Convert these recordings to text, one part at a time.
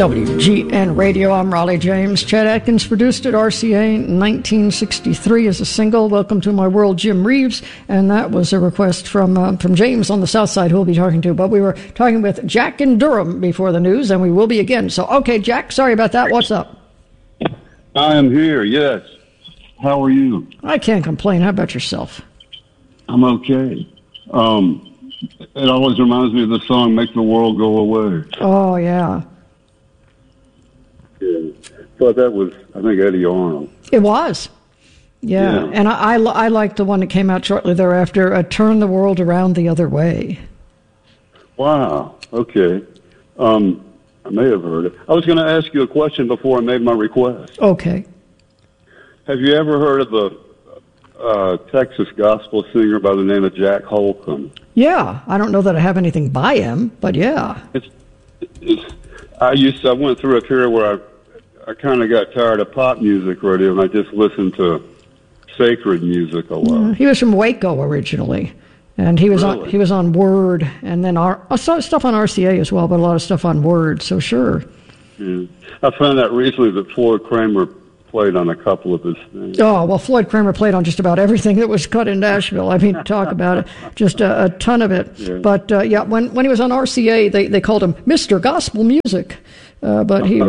WGN Radio, I'm Raleigh James. Chet Atkins produced it, RCA, 1963 as a single. Welcome to My World, Jim Reeves. And that was a request from James on the South Side, who we'll be talking to. But we were talking with Jack in Durham before the news, and we will be again. So, okay, Jack, sorry about that. What's up? I am here, yes. How are you? I can't complain. How about yourself? I'm okay. It always reminds me of the song Make the World Go Away. Oh, yeah. Yeah. But that was, I think, Eddie Arnold. It was. Yeah. And I liked the one that came out shortly thereafter, Turn the World Around the Other Way. Wow. Okay. I may have heard it. I was going to ask you a question before I made my request. Okay. Have you ever heard of the Texas gospel singer by the name of Jack Holcomb? Yeah. I don't know that I have anything by him, but yeah. I went through a period where I kind of got tired of pop music radio, and I just listened to sacred music a lot. He was from Waco originally, and he was on Word, and then stuff on RCA as well, but a lot of stuff on Word. So sure. Yeah. I found out recently that Floyd Kramer played on a couple of his things. Oh, well, Floyd Kramer played on just about everything that was cut in Nashville. I mean, talk about it, just a ton of it. Yeah. But when he was on RCA, they called him Mr. Gospel Music. But he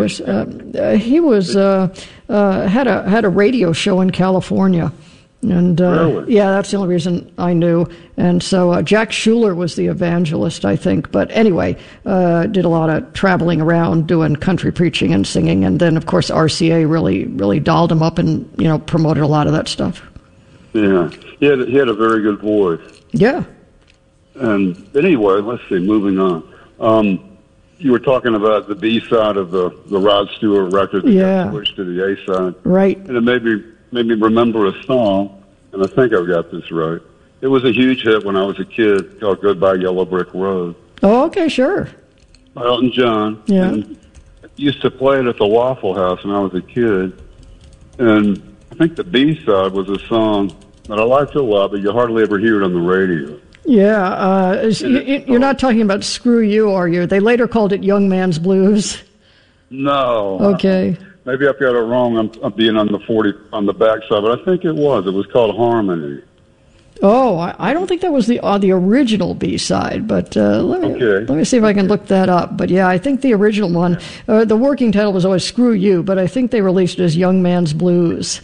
had a radio show in California, and really? Yeah, that's the only reason I knew. And so Jack Schuler was the evangelist, I think. But anyway, did a lot of traveling around doing country preaching and singing, and then of course RCA really dolled him up and promoted a lot of that stuff. Yeah, he had a very good voice. Yeah. And anyway, let's see. Moving on. You were talking about the B side of the Rod Stewart record that got switched to the A side, right? And it made me remember a song, and I think I've got this right. It was a huge hit when I was a kid, called "Goodbye Yellow Brick Road." Oh, okay, sure. By Elton John. Yeah. And I used to play it at the Waffle House when I was a kid, and I think the B side was a song that I liked a lot, but you hardly ever hear it on the radio. Yeah, you're not talking about "Screw You," are you? They later called it "Young Man's Blues." No. Okay. Maybe I've got it wrong. I'm being on the back side, but I think it was. It was called "Harmony." Oh, I don't think that was the original B side, but let me see if I can look that up. But yeah, I think the original one, the working title was always "Screw You," but I think they released it as "Young Man's Blues."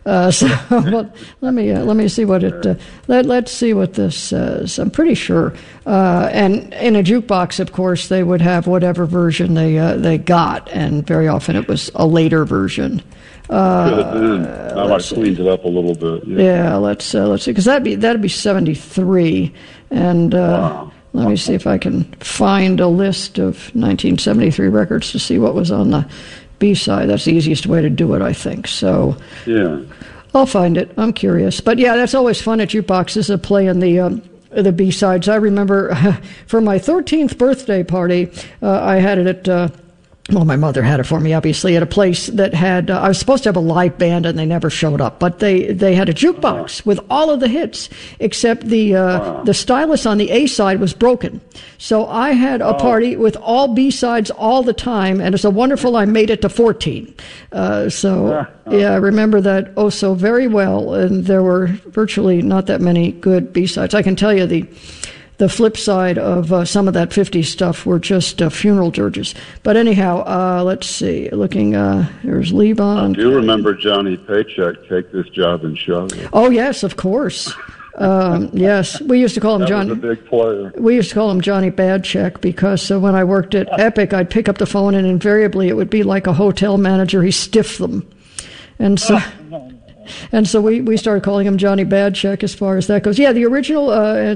Well, let me see what it. Let's see what this says. I'm pretty sure. And in a jukebox, of course, they would have whatever version they got, and very often it was a later version. Could have been. I might cleaned it up a little bit. Yeah, let's see, because that'd be 73, and wow. Let me see if I can find a list of 1973 records to see what was on the B-side. That's the easiest way to do it, I think. So yeah, I'll find it. I'm curious. But yeah, that's always fun at jukeboxes, playing the B-sides. I remember for my 13th birthday party, I had it at... Well, my mother had it for me, obviously, at a place that had... I was supposed to have a live band, and they never showed up. But they had a jukebox with all of the hits, except the stylus on the A side was broken. So I had a party with all B-sides all the time, and it's a wonderful I made it to 14. Yeah, I remember that so very well. And there were virtually not that many good B-sides. I can tell you the flip side of some of that 50s stuff were just funeral dirges. But anyhow, let's see. Looking, there's Levon. Do you remember Johnny Paycheck, Take This Job and Shove It? Oh, yes, of course. Yes, we used to call him Johnny. That was a big player. We used to call him Johnny Bad Check because when I worked at Epic, I'd pick up the phone and invariably it would be like a hotel manager. He stiffed them. And so... And so we started calling him Johnny Bad Check as far as that goes. Yeah, the original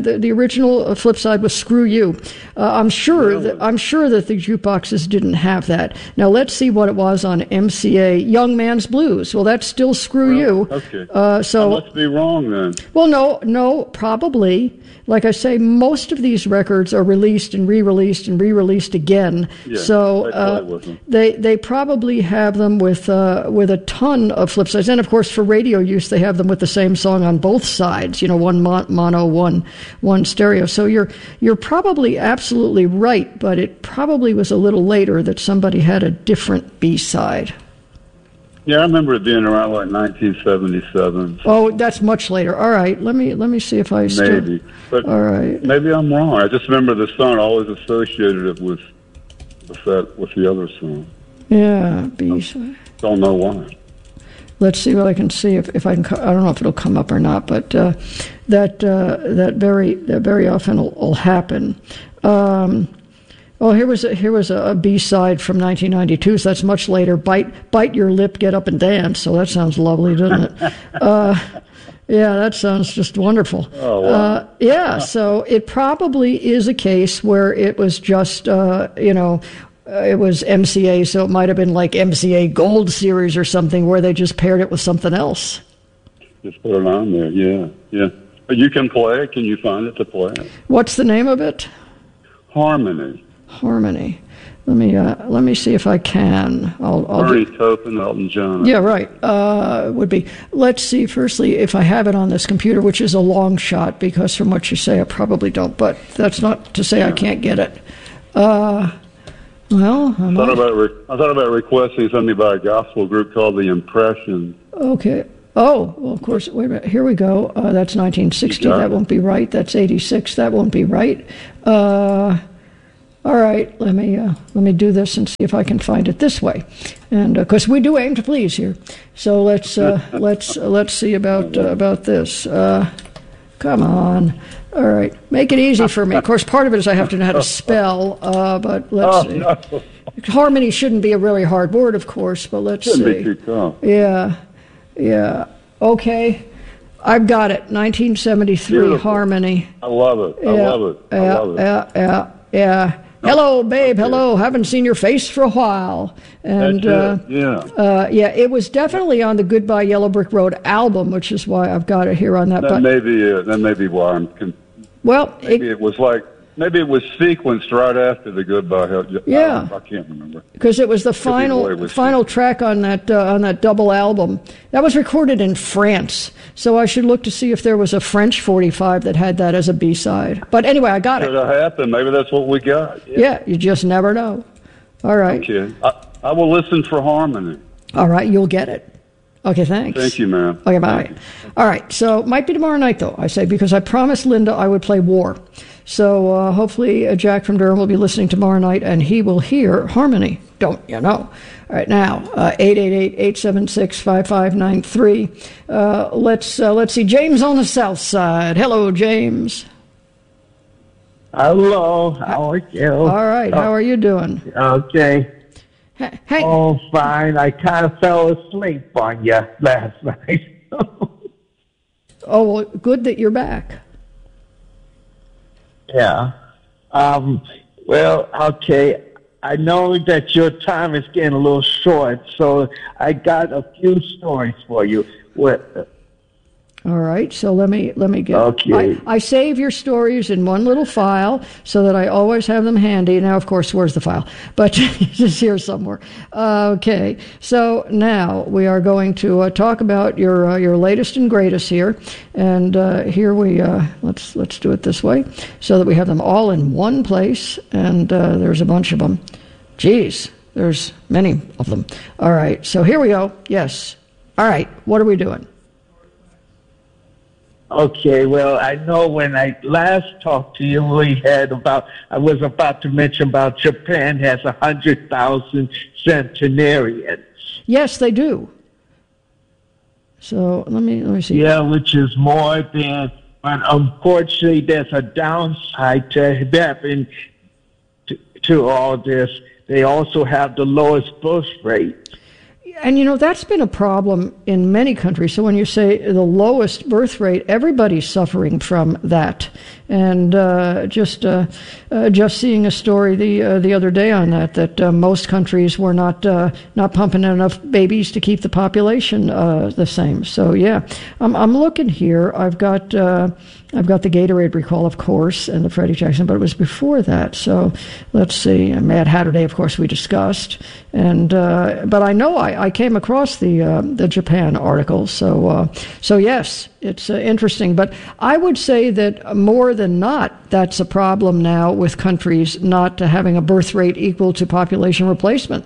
flip side was "Screw You." I'm sure that the jukeboxes didn't have that. Now let's see what it was on MCA. "Young Man's Blues." Well, that's still "Screw You." Okay. So I must be wrong then. Well, no, probably. Like I say, most of these records are released and re-released and re-released again. Yeah, so they probably have them with a ton of flip sides. And of course, for radio use, they have them with the same song on both sides. One mono, one stereo. So you're probably absolutely absolutely right, but it probably was a little later that somebody had a different B-side. Yeah, I remember it being around like 1977. Oh, that's much later. All right, let me see if I still... Maybe, but all right. maybe I'm wrong. I just remember the song. I always associated it with the other song. Yeah, B-side. Don't know why. Let's see what I can see if I can. I don't know if it'll come up or not, but that very often will happen. Oh, here was a B-side from 1992, so that's much later. Bite your lip, get up and dance. So that sounds lovely, doesn't it? Yeah, that sounds just wonderful. Oh, wow. Yeah, so it probably is a case where it was just it was MCA, so it might have been like MCA Gold Series or something where they just paired it with something else. Just put it on there, yeah. But you can play it. Can you find it to play it? What's the name of it? Harmony. Let me see if I can. Bernie Taupin, Elton John. Yeah, right. Would be. Let's see. Firstly, if I have it on this computer, which is a long shot, because from what you say, I probably don't. But that's not to say I can't get it. Well, I thought about requesting something by a gospel group called The Impressions. Okay. Oh, well, of course. Wait a minute. Here we go. That's 1960. That won't be right. That's 86. That won't be right. All right. Let me do this and see if I can find it this way. And because we do aim to please here, so let's see about this. Come on. All right, make it easy for me. Of course, part of it is I have to know how to spell, but let's see. No. Harmony shouldn't be a really hard word, of course, but let's see. Shouldn't be too tough. Yeah. Okay, I've got it. 1973, Beautiful. Harmony. I love it. Yeah. Hello, babe. Hello. Haven't seen your face for a while. And it was definitely on the Goodbye Yellow Brick Road album, which is why I've got it here on that. That may be why I'm. Well, maybe it was sequenced right after the Goodbye. Yeah, I can't remember because it was the final track on that double album. That was recorded in France, so I should look to see if there was a French 45 that had that as a B-side. But anyway, I got it. Could have happened. Maybe that's what we got. Yeah, you just never know. All right. Okay, I will listen for Harmony. All right, you'll get it. Okay, thanks. Thank you, ma'am. Okay, bye. All right, so might be tomorrow night, though, I say, because I promised Linda I would play War. So hopefully Jack from Durham will be listening tomorrow night, and he will hear Harmony. Don't you know? All right, now, 888-876-5593. Let's see, James on the south side. Hello, James. Hello, how are you? All right, how are you doing? Okay. Hey. Oh, fine. I kind of fell asleep on you last night. Oh, well, good that you're back. Yeah. Well, okay. I know that your time is getting a little short, so I got a few stories for you. All right, so let me get. Okay. I save your stories in one little file so that I always have them handy. Now, of course, where's the file? But it's here somewhere. Okay, so now we are going to talk about your latest and greatest here, and here we let's do it this way so that we have them all in one place. And there's a bunch of them. Geez, there's many of them. All right, so here we go. Yes. All right, what are we doing? Okay, well, I know when I last talked to you, I was about to mention about Japan has 100,000 centenarians. Yes, they do. So let me see. Yeah, which is more than, but unfortunately, there's a downside to that. And to all this, they also have the lowest birth rate. And, that's been a problem in many countries. So when you say the lowest birth rate, everybody's suffering from that. And just seeing a story the other day on that most countries were not pumping enough babies to keep the population the same. So, yeah, I'm looking here. I've got I've got the Gatorade recall, of course, and the Freddie Jackson, but it was before that. So let's see. Mad Hatter Day, of course, we discussed, and but I know I came across the Japan article. So yes, it's interesting. But I would say that more than not, that's a problem now with countries not having a birth rate equal to population replacement.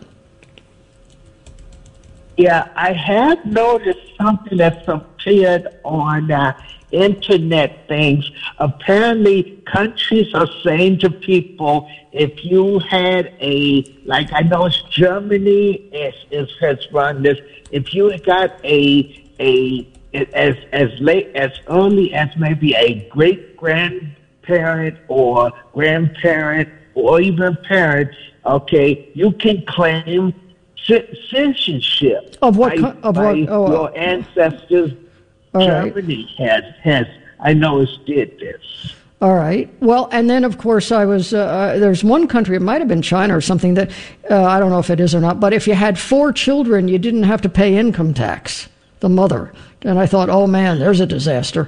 Yeah, I have noticed something that's appeared on internet things. Apparently, countries are saying to people, if you had like I know it's Germany has run this, if you got as early as maybe a great grandparent or grandparent or even parent, okay, you can claim citizenship of what? Your ancestors. All Germany has I know it did this. All right. Well, and then of course I was there's one country, it might have been China or something, that I don't know if it is or not, but if you had 4 children, you didn't have to pay income tax, the mother. And I thought, oh man, there's a disaster.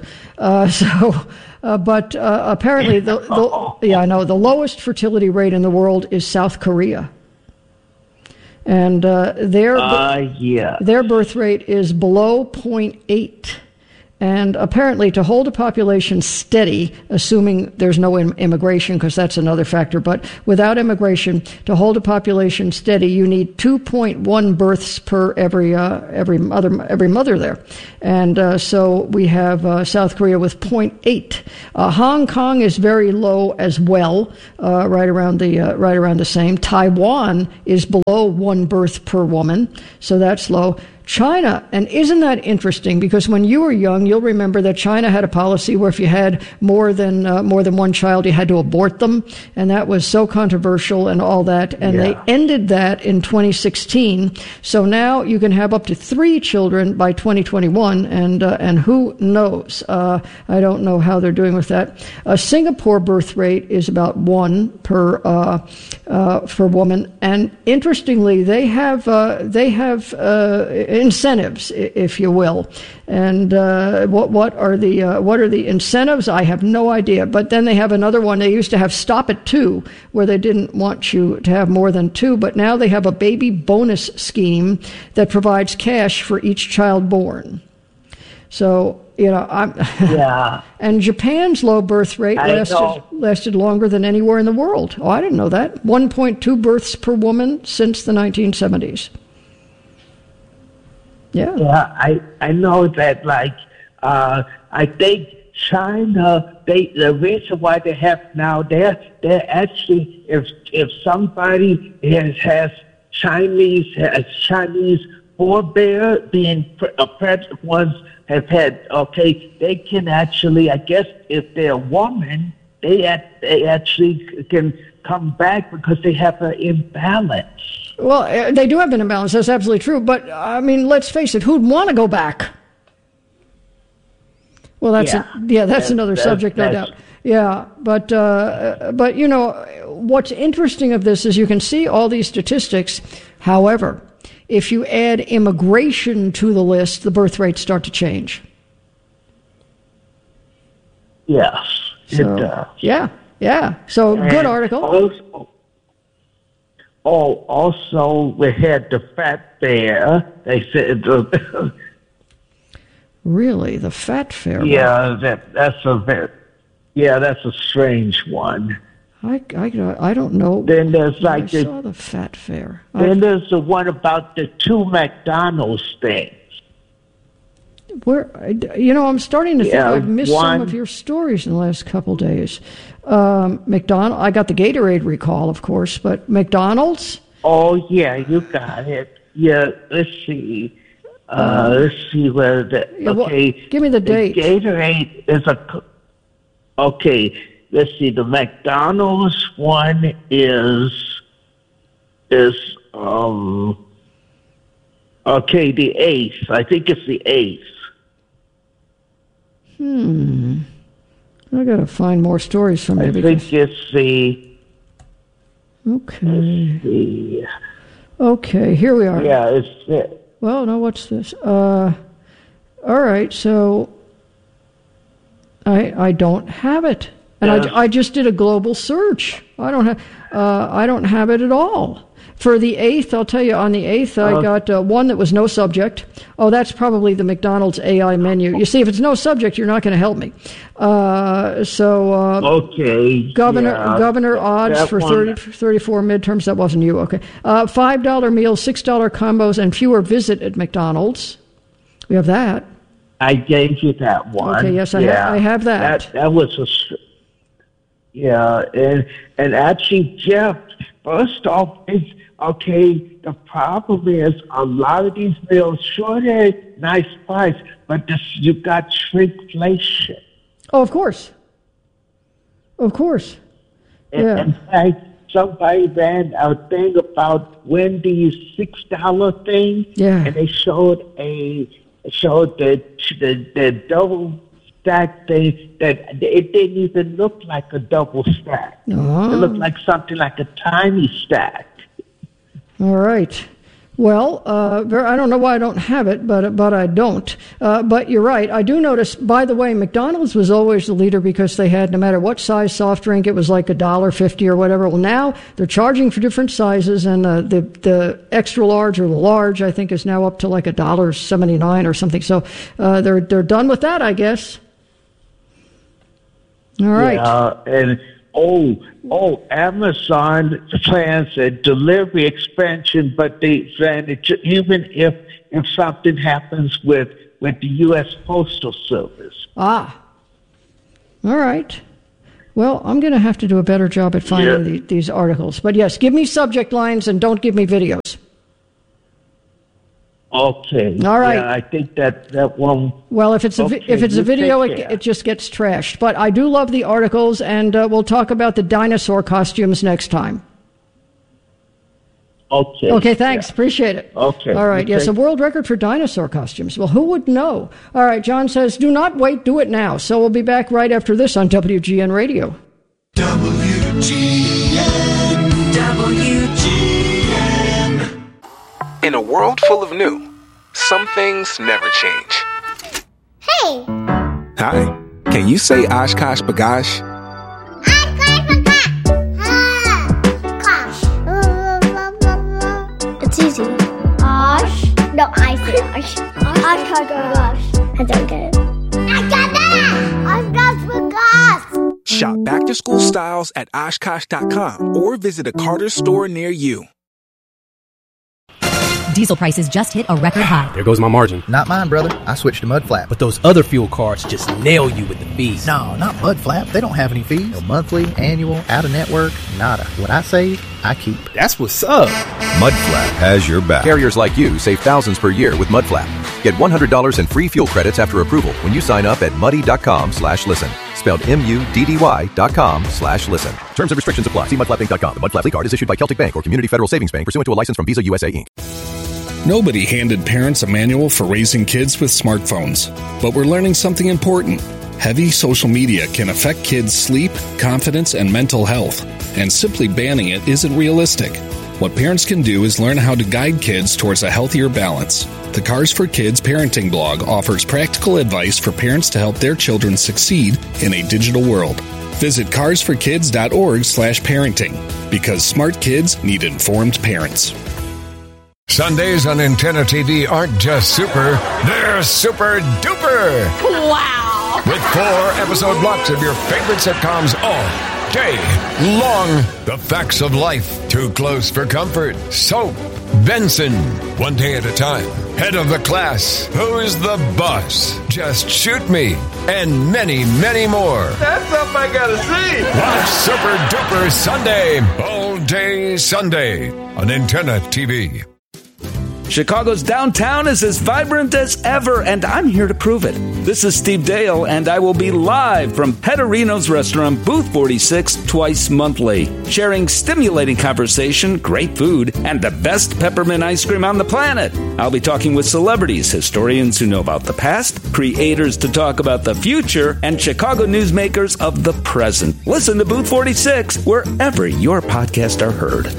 But apparently I know the lowest fertility rate in the world is South Korea. And their birth rate is below 0.8. And apparently to hold a population steady, assuming there's no immigration, because that's another factor, but without immigration, to hold a population steady, you need 2.1 births per every mother there. And so we have South Korea with 0.8. Hong Kong is very low as well, right around the same. Taiwan is below 1 birth per woman, so that's low. China, and isn't that interesting? Because when you were young, you'll remember that China had a policy where if you had more than one child, you had to abort them, and that was so controversial and all that. And they ended that in 2016. So now you can have up to 3 children by 2021, and who knows? I don't know how they're doing with that. Singapore birth rate is about 1 per woman, and interestingly, they have incentives, if you will. And what are the incentives? I have no idea. But then they have another one. They used to have Stop at 2, where they didn't want you to have more than 2. But now they have a baby bonus scheme that provides cash for each child born. So, and Japan's low birth rate lasted longer than anywhere in the world. Oh, I didn't know that. 1.2 births per woman since the 1970s. Yeah, I know that. I think China. The reason why they have now, they're actually, if somebody has Chinese forebear, being present ones have had. Okay, they can actually. I guess if they're a woman, they actually can come back because they have an imbalance. Well, they do have an imbalance. That's absolutely true. But, I mean, let's face it, who'd want to go back? Well, that's another subject, no doubt. Yeah, but what's interesting of this is you can see all these statistics. However, if you add immigration to the list, the birth rates start to change. Yes, it does. Yeah. So, good article. Also, we had the fat bear. They said, really, the fat fair. Yeah, that's a strange one. I don't know. Then there's I saw the fat fair. Then there's the one about the 2 McDonald's things. Where I'm starting to think I've missed some of your stories in the last couple of days. McDonald, I got the Gatorade recall, of course, but McDonald's? Oh yeah, you got it. Yeah, let's see. Let's see where give me the date. Gatorade is okay. Let's see. The McDonald's one is the 8th. I think it's the 8th. I got to find more stories from you. I think it's the... Okay. Okay, here we are. Yeah, it's it. Well, no, what's this? All right, so I don't have it. And I just did a global search. I don't have it at all. For the 8th, I'll tell you, on the 8th, I got one that was no subject. Oh, that's probably the McDonald's AI menu. You see, if it's no subject, you're not going to help me. Okay. Governor odds for 34 midterms. That wasn't you. Okay. $5 meals, $6 combos, and fewer visit at McDonald's. We have that. I gave you that one. Okay, yes, I have that. That was and actually, Jeff, first off, the problem is a lot of these meals, sure, they're nice price, but you got shrinkflation. Oh, of course. Of course. Yeah. In fact, somebody ran a thing about Wendy's $6 thing, and they showed the double stack thing that it didn't even look like a double stack. Oh. It looked like something like a tiny stack. All right. Well, I don't know why I don't have it, but I don't. But you're right. I do notice, by the way, McDonald's was always the leader because they had, no matter what size soft drink, it was like $1.50 or whatever. Well, now they're charging for different sizes, and the extra large or the large, I think, is now up to like $1.79 or something. So they're done with that, I guess. All right. Yeah, and Amazon plans a delivery expansion, but they plan even if something happens with the U.S. Postal Service. Ah. All right. Well, I'm going to have to do a better job at finding these articles. But yes, give me subject lines and don't give me videos. Okay. All right. Yeah, I think that one. Well, if it's a video, it just gets trashed. But I do love the articles, and we'll talk about the dinosaur costumes next time. Okay. Okay, thanks. Yeah. Appreciate it. Okay. All right. Yes, a world record for dinosaur costumes. Well, who would know? All right. John says, do not wait, do it now. So we'll be back right after this on WGN Radio. WGN. In a world full of new, some things never change. Hey! Hi. Can you say Oshkosh B'gosh? It's easy. Osh? No, I say Osh. Oshkosh B'gosh. I don't get it. I got that! Oshkosh B'gosh! Shop back-to-school styles at Oshkosh.com or visit a Carter's store near you. Diesel prices just hit a record high. There goes my margin. Not mine, brother. I switched to Mudflap. But those other fuel cards just nail you with the fees. No, not Mudflap. They don't have any fees. No monthly, annual, out-of-network, nada. What I save, I keep. That's what's up. Mudflap has your back. Carriers like you save thousands per year with Mudflap. Get $100 in free fuel credits after approval when you sign up at muddy.com/listen. Spelled MUDDY.com/listen. Terms and restrictions apply. See mudflapinc.com. The Mudflap card is issued by Celtic Bank or Community Federal Savings Bank pursuant to a license from Visa USA Inc. Nobody handed parents a manual for raising kids with smartphones. But we're learning something important. Heavy social media can affect kids' sleep, confidence, and mental health. And simply banning it isn't realistic. What parents can do is learn how to guide kids towards a healthier balance. The Cars for Kids parenting blog offers practical advice for parents to help their children succeed in a digital world. Visit carsforkids.org/parenting because smart kids need informed parents. Sundays on Antenna TV aren't just super, they're super duper. Wow! With 4 episode blocks of your favorite sitcoms all day long. The Facts of Life, Too Close for Comfort, Soap, Benson, One Day at a Time, Head of the Class, Who's the Boss, Just Shoot Me, and many, many more. That's something I gotta see. Watch Super Duper Sunday, all day Sunday on Antenna TV. Chicago's downtown is as vibrant as ever, and I'm here to prove it. This is Steve Dale, and I will be live from Pedorino's restaurant, Booth 46, twice monthly, sharing stimulating conversation, great food, and the best peppermint ice cream on the planet. I'll be talking with celebrities, historians who know about the past, creators to talk about the future, and Chicago newsmakers of the present. Listen to Booth 46 wherever your podcasts are heard.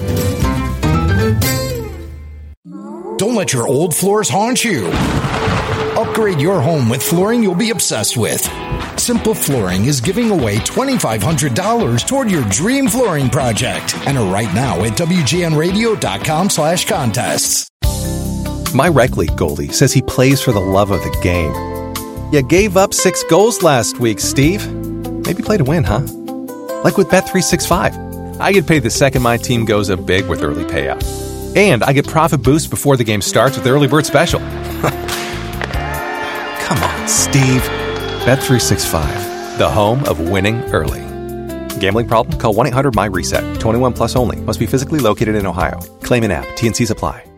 Don't let your old floors haunt you. Upgrade your home with flooring you'll be obsessed with. Simple Flooring is giving away $2,500 toward your dream flooring project. Enter right now at WGNradio.com/contests. My rec league goalie says he plays for the love of the game. You gave up 6 goals last week, Steve. Maybe play to win, huh? Like with Bet365. I get paid the second my team goes up big with early payout. And I get profit boost before the game starts with the early bird special. Come on, Steve. Bet365, the home of winning early. Gambling problem? Call 1-800-MY-RESET. 21 plus only. Must be physically located in Ohio. Claim in app. T&Cs apply.